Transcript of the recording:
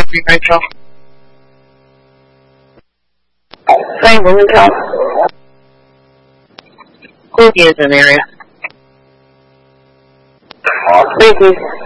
me, Rachel. Frank Blumenthal. Who is an area? Reese's.